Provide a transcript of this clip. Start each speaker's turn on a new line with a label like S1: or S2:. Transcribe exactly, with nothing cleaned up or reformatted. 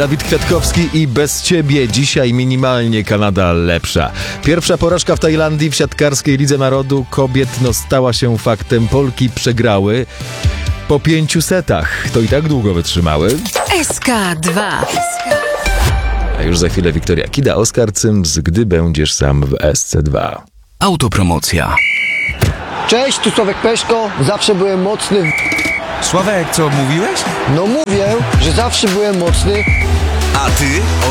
S1: Dawid Kwiatkowski i Bez ciebie dzisiaj minimalnie Kanada lepsza. Pierwsza porażka w Tajlandii w siatkarskiej Lidze Narodu kobiet no stała się faktem. Polki przegrały po pięciu setach. To i tak długo wytrzymały.
S2: S K dwa.
S1: A już za chwilę Wiktoria Kida, Oskar Cyms, Gdy będziesz sam w S C dwa.
S3: Autopromocja.
S4: Cześć, tu Sławek Peszko. Zawsze byłem mocny.
S3: Sławek, co mówiłeś?
S4: No mówię, że zawsze byłem mocny.
S3: A ty